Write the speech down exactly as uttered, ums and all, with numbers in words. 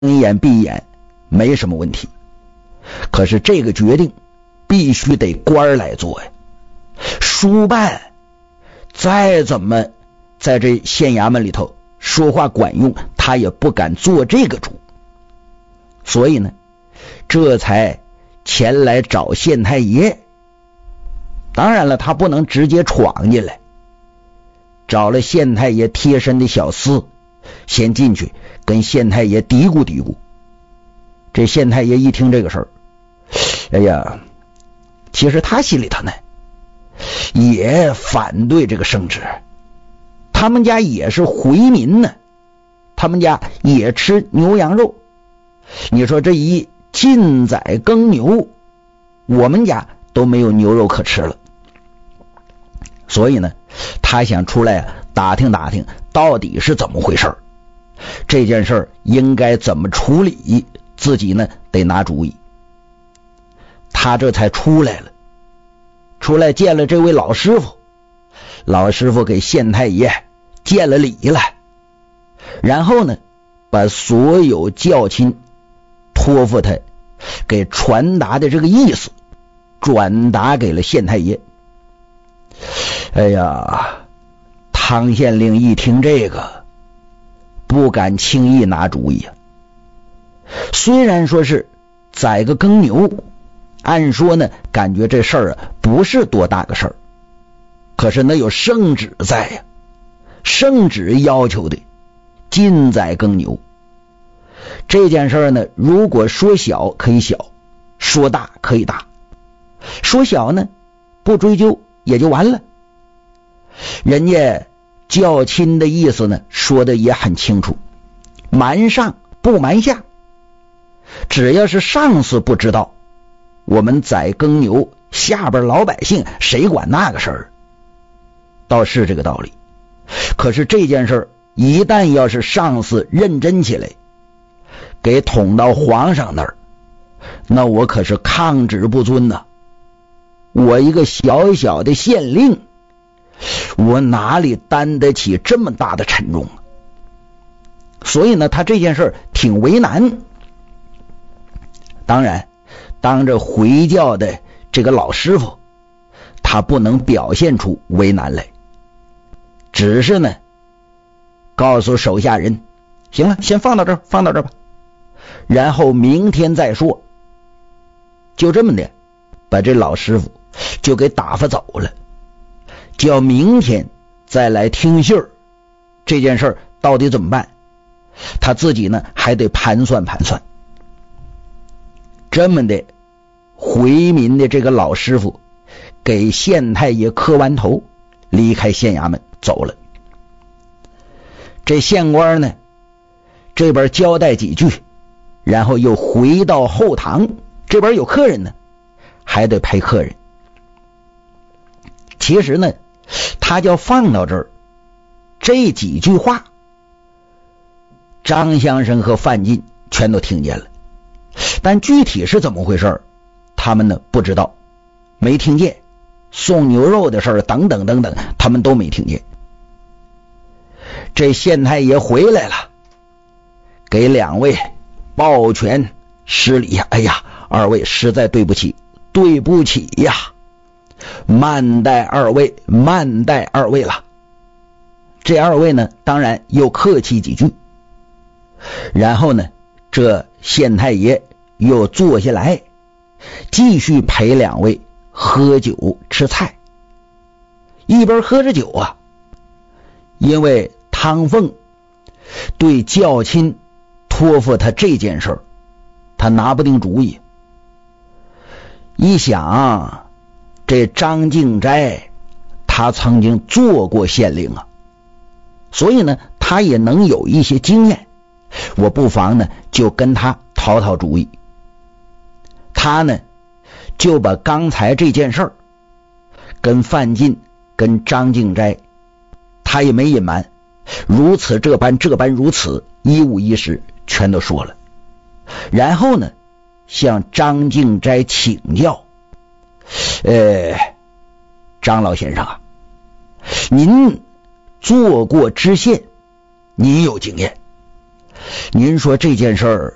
眼闭眼没什么问题，可是这个决定必须得官儿来做呀。书办再怎么在这县衙门里头说话管用，他也不敢做这个主，所以呢，这才前来找县太爷。当然了，他不能直接闯进来，找了县太爷贴身的小厮，先进去跟县太爷嘀咕嘀咕。这县太爷一听这个事儿，哎呀，其实他心里头呢也反对这个圣旨，他们家也是回民呢，他们家也吃牛羊肉，你说这一禁宰耕牛，我们家都没有牛肉可吃了。所以呢，他想出来打听打听到底是怎么回事，这件事应该怎么处理，自己呢得拿主意。他这才出来了，出来见了这位老师傅，老师傅给县太爷见了礼了，然后呢把所有教亲托付他给传达的这个意思转达给了县太爷。哎呀，汤县令一听这个不敢轻易拿主意啊。虽然说是宰个耕牛，按说呢感觉这事儿啊不是多大个事儿，可是那有圣旨在呀，圣旨要求的禁宰耕牛，这件事儿呢如果说小可以小，说大可以大，说小呢不追究也就完了。人家教亲的意思呢说的也很清楚，瞒上不瞒下，只要是上司不知道，我们宰耕牛，下边老百姓谁管那个事儿，倒是这个道理。可是这件事一旦要是上司认真起来，给捅到皇上那儿，那我可是抗旨不遵呐、啊！我一个小小的县令，我哪里担得起这么大的沉重啊？所以呢，他这件事挺为难。当然，当着回教的这个老师傅，他不能表现出为难来，只是呢告诉手下人，行了，先放到这儿，放到这儿吧，然后明天再说。就这么的把这老师傅就给打发走了，叫明天再来听信儿。这件事到底怎么办，他自己呢还得盘算盘算。这么的回民的这个老师傅给县太爷磕完头，离开县衙门走了。这县官呢这边交代几句，然后又回到后堂，这边有客人呢还得陪客人。其实呢他就放到这儿，这几句话张相生和范进全都听见了，但具体是怎么回事他们呢不知道，没听见，送牛肉的事等等等等他们都没听见。这县太爷回来了，给两位抱拳施礼呀，哎呀，二位实在对不起，对不起呀，慢待二位，慢待二位了。这二位呢当然又客气几句，然后呢这县太爷又坐下来继续陪两位喝酒吃菜。一边喝着酒啊，因为汤凤对教亲托付他这件事儿他拿不定主意，一想这张敬斋他曾经做过县令啊，所以呢他也能有一些经验，我不妨呢就跟他讨讨主意。他呢就把刚才这件事儿跟范进跟张敬斋他也没隐瞒，如此这般这般如此，一五一十全都说了。然后呢向张敬斋请教，呃，张老先生啊，您做过知县，您有经验，您说这件事儿